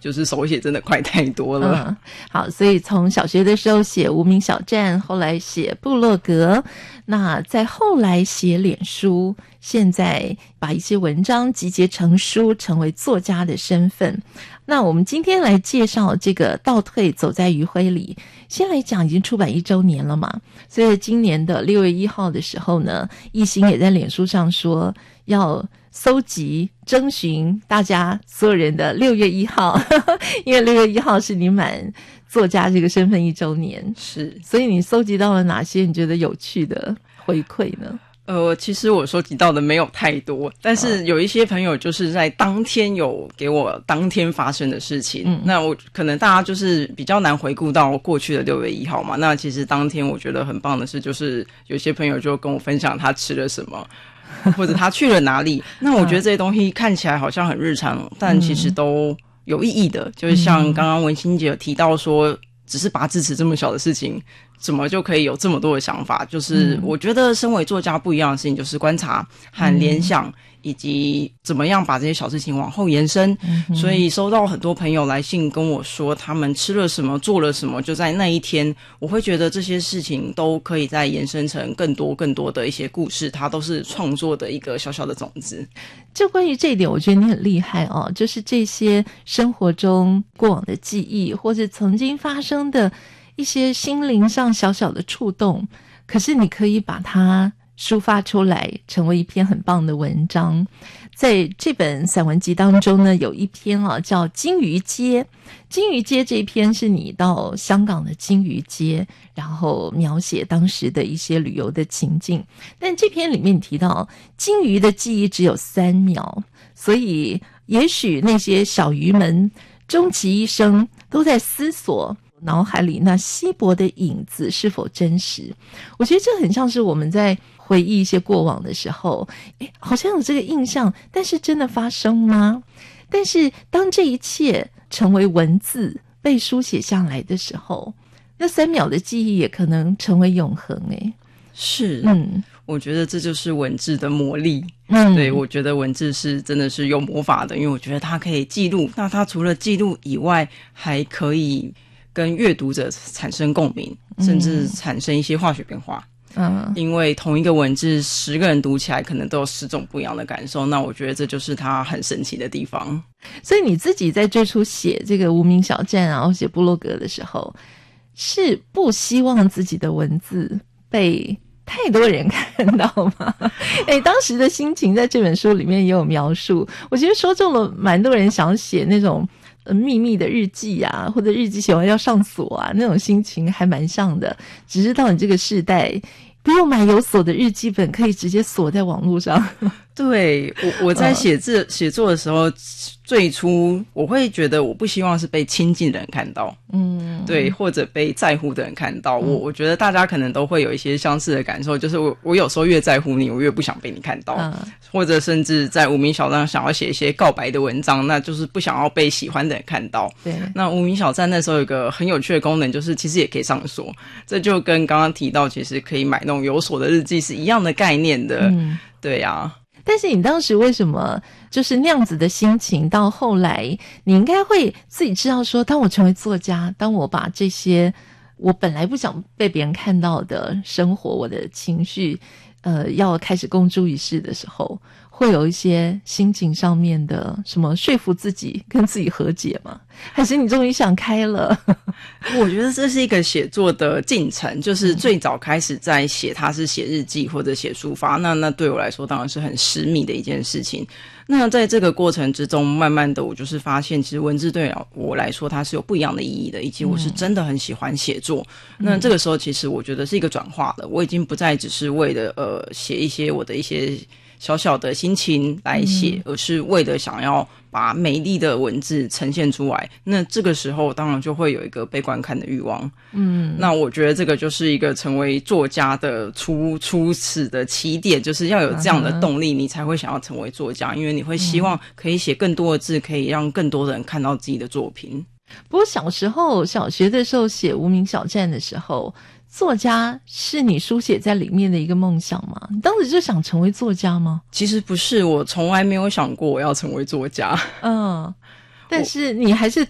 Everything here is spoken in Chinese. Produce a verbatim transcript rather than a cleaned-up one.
就是手写真的快太多了。 嗯，好，所以从小学的时候写无名小站，后来写部落格，那再后来写脸书，现在把一些文章集结成书，成为作家的身份。那我们今天来介绍这个倒退走在余晖里，先来讲已经出版一周年了嘛，所以今年的六月一号的时候呢，奕欣也在脸书上说要搜集征询大家所有人的六月一号因为六月一号是你满作家这个身份一周年， 是， 所以你搜集到了哪些你觉得有趣的回馈呢？ 呃，其实我收集到的没有太多，但是有一些朋友就是在当天有给我当天发生的事情。嗯，那我可能大家就是比较难回顾到过去的六月一号嘛。那其实当天我觉得很棒的是，就是有些朋友就跟我分享他吃了什么，或者他去了哪里。那我觉得这些东西看起来好像很日常，但其实都有意义的。就是像刚刚文馨姐有提到说，只是拔智齿这么小的事情，怎么就可以有这么多的想法？就是我觉得身为作家不一样的事情就是观察和联想，嗯，以及怎么样把这些小事情往后延伸。嗯，所以收到很多朋友来信跟我说他们吃了什么做了什么，就在那一天我会觉得这些事情都可以再延伸成更多更多的一些故事，它都是创作的一个小小的种子。 就关于这一点我觉得你很厉害哦，就是这些生活中过往的记忆或者曾经发生的一些心灵上小小的触动，可是你可以把它抒发出来成为一篇很棒的文章。在这本散文集当中呢，有一篇啊叫金鱼街。金鱼街这一篇是你到香港的金鱼街，然后描写当时的一些旅游的情境，但这篇里面提到金鱼的记忆只有三秒，所以也许那些小鱼们终其一生都在思索脑海里那稀薄的影子是否真实。我觉得这很像是我们在回忆一些过往的时候，诶，好像有这个印象，但是真的发生吗？但是当这一切成为文字被书写下来的时候，那三秒的记忆也可能成为永恒。诶， 是， 嗯， 我觉得这就是文字的魔力。 嗯， 对，我觉得文字是真的是有魔法的，因为我觉得它可以记录，那它除了记录以外，还可以跟阅读者产生共鸣，甚至产生一些化学变化。嗯，因为同一个文字十个人读起来可能都有十种不一样的感受，那我觉得这就是它很神奇的地方。 所以你自己在最初写这个无名小站然后写部落格的时候，是不希望自己的文字被太多人看到吗？诶，当时的心情在这本书里面也有描述，我觉得说中了蛮多人想写那种呃秘密的日记啊，或者日记写完要上锁啊，那种心情还蛮像的。只是到你这个世代，不用买有锁的日记本，可以直接锁在网络上。 对，我我在写字、写作的时候，最初我会觉得我不希望是被亲近的人看到，嗯，对，或者被在乎的人看到。我我觉得大家可能都会有一些相似的感受，就是我我有时候越在乎你，我越不想被你看到，嗯，或者甚至在无名小站想要写一些告白的文章，那就是不想要被喜欢的人看到。对，那无名小站那时候有一个很有趣的功能，就是其实也可以上锁，这就跟刚刚提到其实可以买那种有锁的日记是一样的概念的。嗯，对啊。 但是你当时为什么就是那样子的心情，到后来你应该会自己知道说，当我成为作家，当我把这些我本来不想被别人看到的生活，我的情绪呃，要开始公诸于世的时候，会有一些心情上面的什么说服自己跟自己和解吗？还是你终于想开了？ 我觉得这是一个写作的进程，就是最早开始在写它是写日记或者写书法，那那对我来说当然是很私密的一件事情。那在这个过程之中，慢慢的我就是发现其实文字对我来说它是有不一样的意义的，以及我是真的很喜欢写作。嗯，那这个时候其实我觉得是一个转化了，我已经不再只是为了呃写一些我的一些小小的心情来写，而是为了想要把美丽的文字呈现出来。那这个时候当然就会有一个被观看的欲望。嗯，那我觉得这个就是一个成为作家的初初始的起点，就是要有这样的动力，你才会想要成为作家，因为你会希望可以写更多的字，可以让更多的人看到自己的作品。 不过小时候小学的时候写无名小站的时候，作家是你书写在里面的一个梦想吗？你当时就想成为作家吗？ 其实不是，我从来没有想过我要成为作家。 嗯，但是你还是